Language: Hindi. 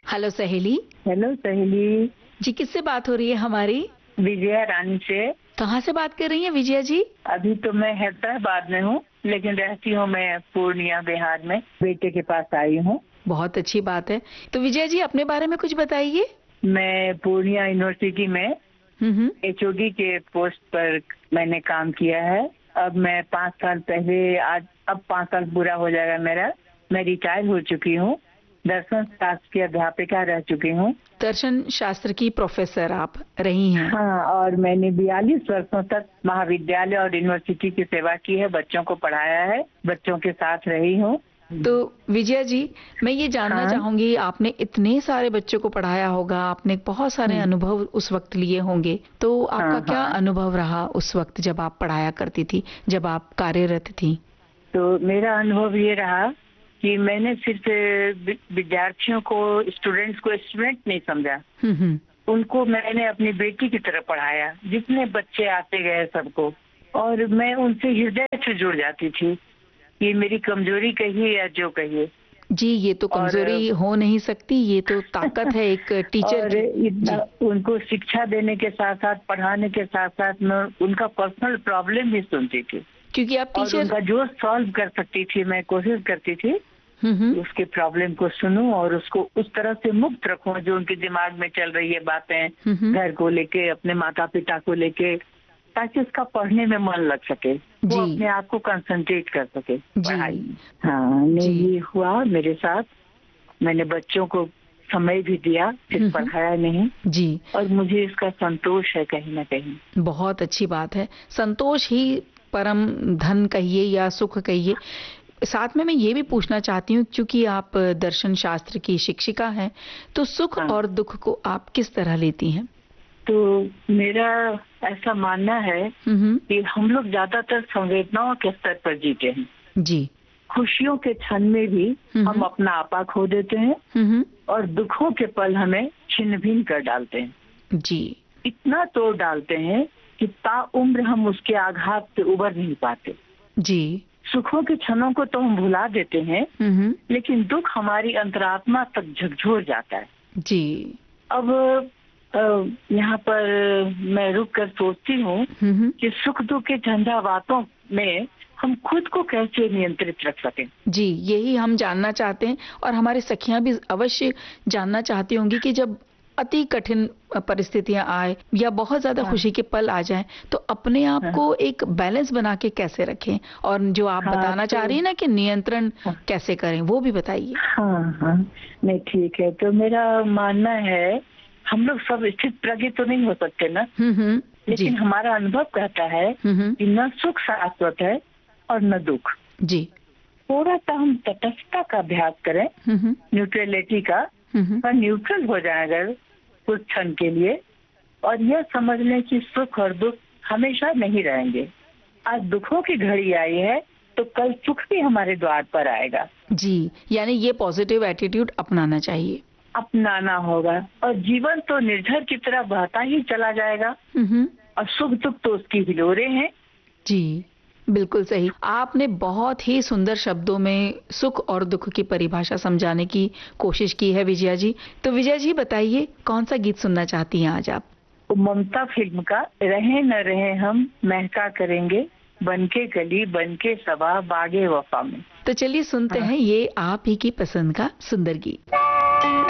हेलो सहेली। हेलो सहेली। जी, किससे बात हो रही है हमारी? विजया रानी से। कहाँ से बात कर रही हैं विजया जी? अभी तो मैं हैदराबाद में हूँ, लेकिन रहती हूँ मैं पूर्णिया बिहार में। बेटे के पास आई हूँ। बहुत अच्छी बात है। तो विजया जी अपने बारे में कुछ बताइए। मैं पूर्णिया यूनिवर्सिटी में HOD के पोस्ट पर मैंने काम किया है। अब मैं 5 साल पहले, आज अब 5 साल पूरा हो जाएगा मेरा। मैं रिटायर हो चुकी हूँ। दर्शन शास्त्र की अध्यापिका रह चुकी हूँ। दर्शन शास्त्र की प्रोफेसर आप रही हैं? हाँ, और मैंने 42 वर्षों तक महाविद्यालय और यूनिवर्सिटी की सेवा की है। बच्चों को पढ़ाया है, बच्चों के साथ रही हूँ। तो विजया जी, मैं ये जानना चाहूंगी, आपने इतने सारे बच्चों को पढ़ाया होगा, आपने बहुत सारे अनुभव उस वक्त लिए होंगे, तो आपका क्या अनुभव रहा उस वक्त जब आप पढ़ाया करती थी, जब आप कार्यरत थी? तो मेरा अनुभव ये रहा कि मैंने सिर्फ विद्यार्थियों को, स्टूडेंट्स को स्टूडेंट नहीं समझा। उनको मैंने अपनी बेटी की तरह पढ़ाया। जितने बच्चे आते गए सबको, और मैं उनसे हृदय से जुड़ जाती थी। ये मेरी कमजोरी कहिए या जो कहिए। जी, ये तो कमजोरी हो नहीं सकती, ये तो ताकत है एक टीचर और इतना उनको शिक्षा देने के साथ साथ, पढ़ाने के साथ साथ मैं उनका पर्सनल प्रॉब्लम भी सुनती थी। क्योंकि आप टीचर, और उनका जो सॉल्व कर सकती थी, मैं कोशिश करती थी उसके प्रॉब्लम को सुनूं और उसको उस तरह से मुक्त रखूं जो उनके दिमाग में चल रही है बातें, घर को लेके, अपने माता पिता को लेके, ताकि उसका पढ़ने में मन लग सके, वो अपने आप को कंसंट्रेट कर सके पढ़ाई। हाँ, ये हुआ मेरे साथ। मैंने बच्चों को समय भी दिया, सिर्फ पढ़ाया नहीं। जी। और मुझे इसका संतोष है कहीं ना कहीं। बहुत अच्छी बात है। संतोष ही परम धन कहिए या सुख कहिए। साथ में मैं ये भी पूछना चाहती हूँ, क्योंकि आप दर्शन शास्त्र की शिक्षिका हैं, तो सुख और दुख को आप किस तरह लेती हैं? तो मेरा ऐसा मानना है कि हम लोग ज्यादातर संवेदनाओं के स्तर पर जीते हैं। जी। खुशियों के क्षण में भी हम अपना आपा खो देते हैं, और दुखों के पल हमें छिन्न भिन्न कर डालते हैं। जी। इतना तोड़ डालते हैं कि ताउम्र हम उसके आघात से उबर नहीं पाते। जी। सुखों के क्षणों को तो हम भुला देते हैं, लेकिन दुख हमारी अंतरात्मा तक झकझोर जाता है। जी। अब यहाँ पर मैं रुक कर सोचती हूँ कि सुख दुख के झंझावातों में हम खुद को कैसे नियंत्रित रख सकें। जी, यही हम जानना चाहते हैं, और हमारे सखियां भी अवश्य जानना चाहती होंगी कि जब अति कठिन परिस्थितियां आए या बहुत ज्यादा खुशी के पल आ जाएं, तो अपने आप को एक बैलेंस बना के कैसे रखें, और जो आप बताना चाह रही है ना कि नियंत्रण कैसे करें, वो भी बताइए। हाँ, नहीं ठीक है। तो मेरा मानना है, हम लोग सब स्थित प्रज्ञ तो नहीं हो सकते ना, लेकिन हमारा अनुभव कहता है कि न सुख शाश्वत है और न दुख। जी। थोड़ा सा हम तटस्थता का अभ्यास करें, न्यूट्रलिटी का, और न्यूट्रल हो जाए अगर कुछ क्षण के लिए, और यह समझ लें कि सुख और दुख हमेशा नहीं रहेंगे। आज दुखों की घड़ी आई है तो कल सुख भी हमारे द्वार पर आएगा। जी, यानी ये पॉजिटिव एटीट्यूड अपनाना चाहिए, अपनाना होगा, और जीवन तो निर्झर की तरह बहता ही चला जाएगा, और सुख दुख तो उसकी हिलोरे हैं। जी, बिल्कुल सही। आपने बहुत ही सुंदर शब्दों में सुख और दुख की परिभाषा समझाने की कोशिश की है विजया जी। तो विजया जी बताइए, कौन सा गीत सुनना चाहती हैं आज आप? ममता फिल्म का रहे न रहे हम महका करेंगे, बनके गली बनके सभा बागे वफा में। तो चलिए सुनते हैं ये आप ही की पसंद का सुंदर गीत।